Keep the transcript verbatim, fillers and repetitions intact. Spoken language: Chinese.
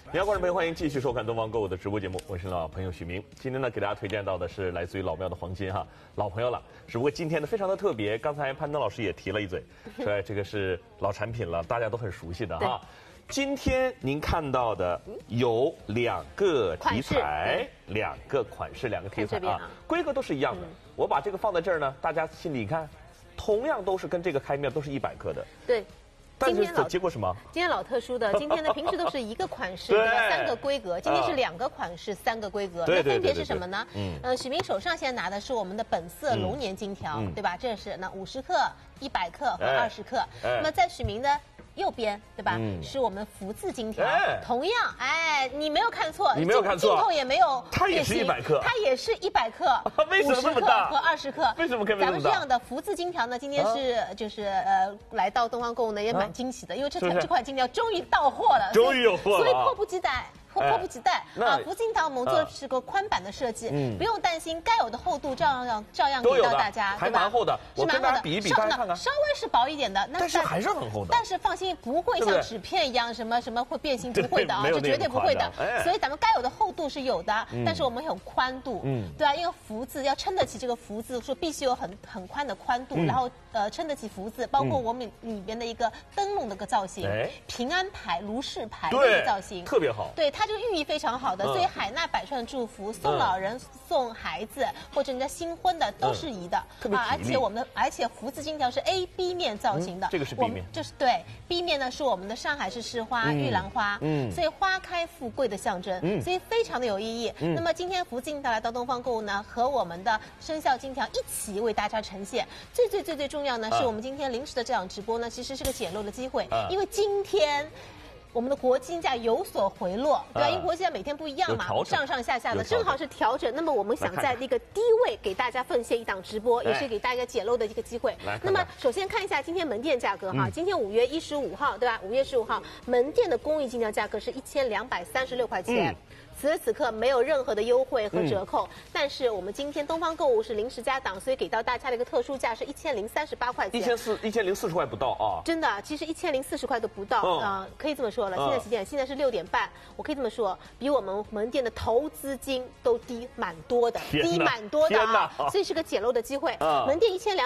你好，观众朋友，欢迎继续收看东方购物的直播节目，我是老朋友许明。今天呢，给大家推荐到的是来自于老庙的黄金哈，老朋友了。只不过今天呢，非常的特别。刚才潘登老师也提了一嘴，说这个是老产品了，大家都很熟悉的哈。今天您看到的有两个题材，两个款式，两个题材啊，规格都是一样的。我把这个放在这儿呢，大家心里看，同样都是跟这个开面都是一百克的。 对。 但是结果什么？ 今天老特殊的，今天呢平时都是一个款式，对吧？三个规格，今天是两个款式，三个规格。那分别是什么呢？嗯，呃，许明手上现在拿的是我们的本色龙年金条，对吧？这是那五十克、一百克和二十克。那么在许明的右边，对吧？嗯、是我们福字金条，哎、同样，哎，你没有看错， 你没有看错， 镜头也没有， 它也是一百克， 它也是一百克， 为什么这么大？ 和二十克， 为什么可以这么大？ 咱们这样的福字金条呢，今天是、啊、就是呃来到东方购物呢也蛮惊喜的，因为这这款金条终于到货了， 终于有货了， 所以迫不及待。迫不及待啊！福金条我们做的是个宽版的设计，不用担心，该有的厚度照样照样给到大家， 还蛮厚的，我跟大家比一比，大家看看， 稍微是薄一点的， 但是还是很厚的。 但是放心，不会像纸片一样什么什么会变形，不会的啊，这绝对不会的。所以咱们该有的厚度是有的，但是我们有宽度，对啊，因为福字要撑得起这个福字，说必须有很很宽的宽度，然后呃撑得起福字，包括我们里边的一个灯笼的个造型，平安牌、卢氏牌的一个造型， 特别好。 对，它这个寓意非常好。好的，所以海纳百川的祝福，送老人、送孩子或者人家新婚的都是宜的啊。而且我们的，而且福字金条是 A B 面造型的， 这个是 B 面， 就是对 B 面呢是我们的上海市市花玉兰花，嗯，所以花开富贵的象征，嗯，所以非常的有意义。那么今天福字金条来到东方购物呢，和我们的生肖金条一起为大家呈现。最最最最重要呢，是我们今天临时的这场直播呢，其实是个捡漏的机会，因为今天。我们的国金价有所回落，对吧？因为国金价每天不一样嘛，上上下下的，正好是调整。那么我们想在那个低位给大家奉献一档直播，也是给大家捡漏的一个机会。那么首先看一下今天门店价格哈，今天五月一十五号，对吧？五月十五号门店的工艺金条价格是一千两百三十六块钱。此时此刻没有任何的优惠和折扣，嗯、但是我们今天东方购物是临时加档，所以给到大家的一个特殊价是一千零三十八块钱， 一千四一千零四十块不到啊！ 真的，其实一千零四十块都不到啊、哦呃，可以这么说了。现在几点？现在是六点半，我可以这么说，比我们门店的投资金都低蛮多的，低蛮多的啊，所以是个捡漏的机会。门店一千两。